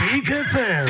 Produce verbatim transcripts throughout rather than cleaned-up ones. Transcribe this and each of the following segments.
Big F M.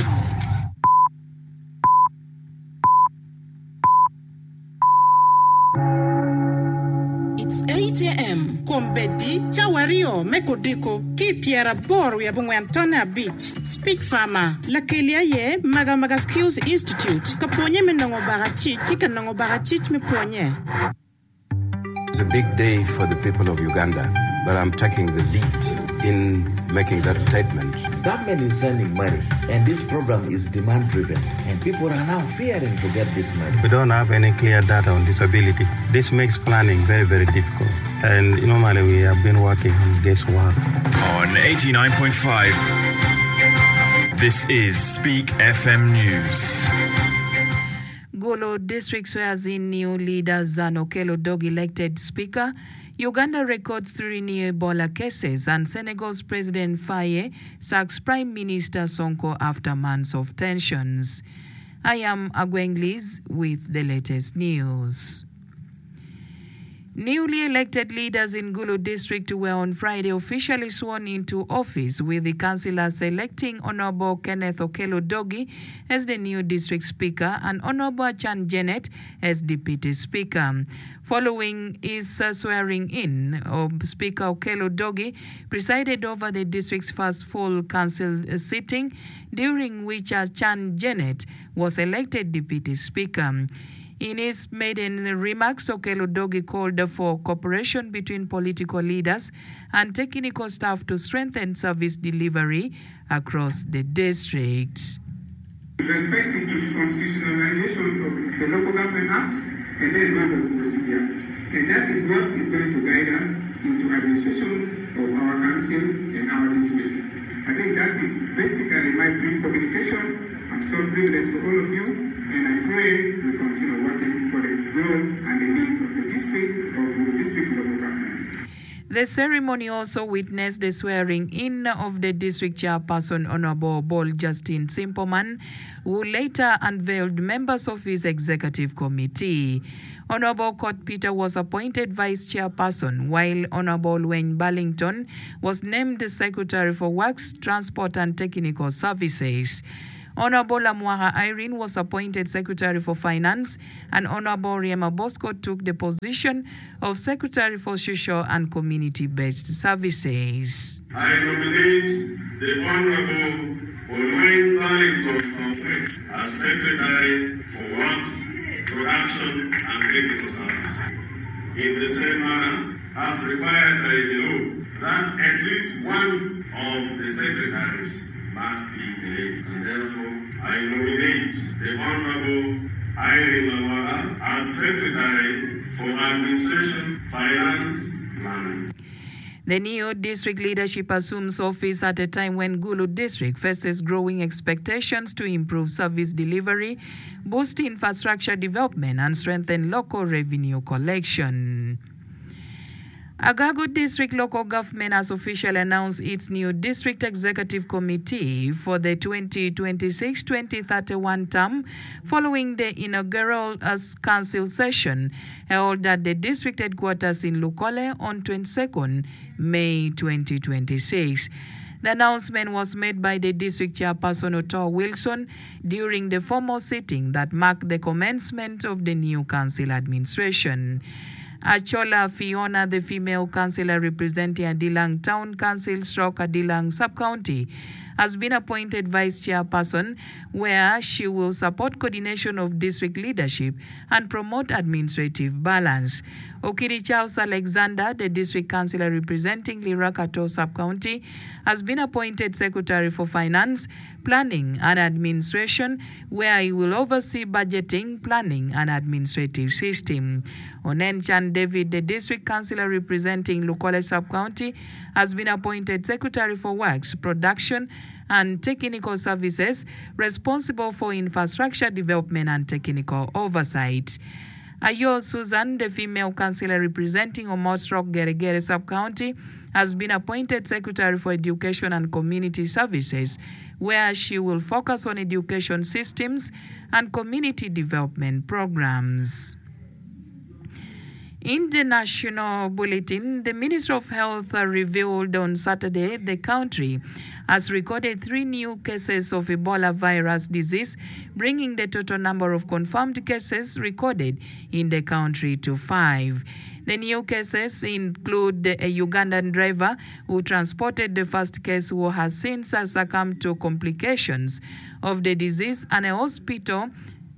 It's eight a.m. Kombedi, Chawario, Mekodiko, Kipiera Bor, Yabungwantona Beach, Speak Farmer, Lakelia Ye, Magamaga Skills Institute, Kaponye Menongo Barachi, Kikanongo Barachich Meponye. It's a big day for the people of Uganda, but I'm taking the lead in making that statement. Government is sending money, and this program is demand-driven, and people are now fearing to get this money. We don't have any clear data on disability. This makes planning very, very difficult. And normally we have been working on guesswork. On eighty-nine point five, this is Speak F M News. Gulu District swears in new leader Zanu Okello Dog elected speaker. Uganda records three new Ebola cases, and Senegal's President Faye sacks Prime Minister Sonko after months of tensions. I am Agwenglis with the latest news. Newly elected leaders in Gulu District were on Friday officially sworn into office, with the councillor selecting Honorable Kenneth Okello Dogi as the new district speaker and Honorable Chan Janet as deputy speaker. Following his uh, swearing in, of Speaker Okello Dogi presided over the district's first full council uh, sitting, during which uh, Chan Janet was elected deputy speaker. In his maiden remarks, Okello Dogi called for cooperation between political leaders and technical staff to strengthen service delivery across the district. Respecting to the constitutionalizations of the Local Government Act and then members procedures. And that is what is going to guide us into administrations of our councils and our district. I think that is basically my brief communications. I'm so privileged for all of you, and I pray we continue working for the good and the need of the district of the district local government. The ceremony also witnessed the swearing in of the district chairperson, Honorable Bol Justin Simpleman, who later unveiled members of his executive committee. Honorable Court Peter was appointed vice chairperson, while Honorable Wayne Burlington was named the Secretary for Works, Transport and Technical Services. Honorable Amwara Irene was appointed Secretary for Finance, and Honorable Riema Bosco took the position of Secretary for Social and Community-Based Services. I nominate the Honorable Wayne Burlington as Secretary for Works, Production and Technical Services. In the same manner, as required by the law, that at least one of the secretaries must be the lady. And therefore, I nominate the Honorable Irene Amara as Secretary for Administration, Finance, Planning. The new district leadership assumes office at a time when Gulu District faces growing expectations to improve service delivery, boost infrastructure development, and strengthen local revenue collection. Agago District Local Government has officially announced its new District Executive Committee for the twenty twenty-six to twenty thirty-one term, following the inaugural uh, council session held at the district headquarters in Lukole on twenty-second May twenty twenty-six. The announcement was made by the district chairperson Ottawa Wilson during the formal sitting that marked the commencement of the new council administration. Achola Fiona, the female councillor representing Adilang Town Council stroke Adilang Sub-County, has been appointed vice chairperson, where she will support coordination of district leadership and promote administrative balance. Okiri Charles Alexander, the district councillor representing Lirakato Sub-County, has been appointed secretary for finance, planning and administration, where he will oversee budgeting, planning and administrative system. Onenchan David, the district councillor representing Lukole Sub-County, has been appointed secretary for works, production and technical services, responsible for infrastructure development and technical oversight. Ayo Susan, the female councillor representing Omosrok Geregere Sub-County, has been appointed Secretary for Education and Community Services, where she will focus on education systems and community development programs. In the national bulletin, the Minister of Health revealed on Saturday the country has recorded three new cases of Ebola virus disease, bringing the total number of confirmed cases recorded in the country to five. The new cases include a Ugandan driver who transported the first case who has since succumbed to complications of the disease, and a hospital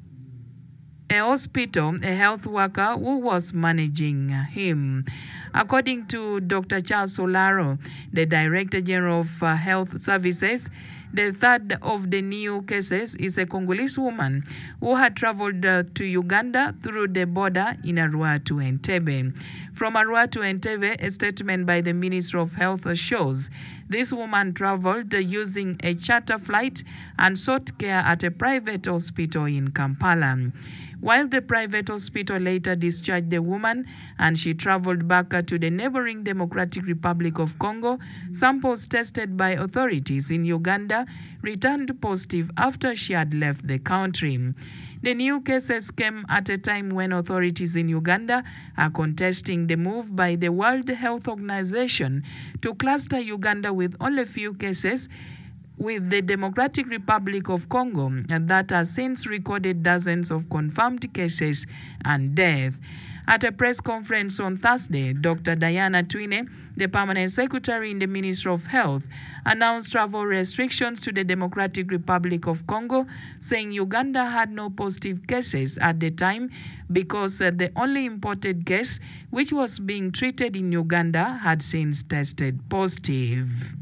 A hospital, a health worker who was managing him. According to Doctor Charles Solaro, the Director General of uh, Health Services, the third of the new cases is a Congolese woman who had traveled uh, to Uganda through the border in Arua to Entebbe. From Arua to Entebbe, a statement by the Minister of Health shows this woman traveled uh, using a charter flight and sought care at a private hospital in Kampala. While the private hospital later discharged the woman and she traveled back to the neighboring Democratic Republic of Congo, samples tested by authorities in Uganda returned positive after she had left the country. The new cases came at a time when authorities in Uganda are contesting the move by the World Health Organization to cluster Uganda with only few cases, with the Democratic Republic of Congo that has since recorded dozens of confirmed cases and deaths. At a press conference on Thursday, Doctor Diana Twine, the permanent secretary in the Ministry of Health, announced travel restrictions to the Democratic Republic of Congo, saying Uganda had no positive cases at the time because uh, the only imported case, which was being treated in Uganda, had since tested positive.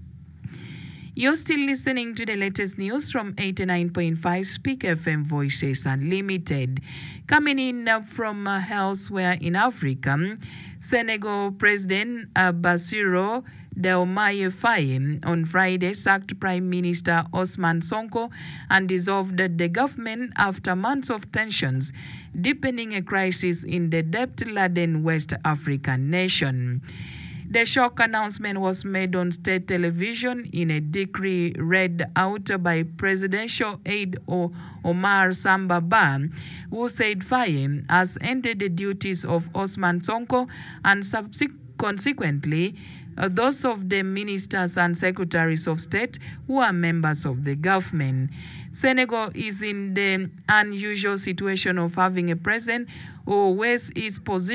You're still listening to the latest news from eighty-nine point five Speak F M Voices Unlimited. Coming in uh, from uh, elsewhere in Africa, Senegal President uh, Bassirou Diomaye Faye on Friday sacked Prime Minister Ousmane Sonko and dissolved the government after months of tensions, deepening a crisis in the debt-laden West African nation. The shock announcement was made on state television in a decree read out by presidential aide Omar Samba Ba, who said Faye has ended the duties of Ousmane Sonko and subsequently uh, those of the ministers and secretaries of state who are members of the government. Senegal is in the unusual situation of having a president who weighs his position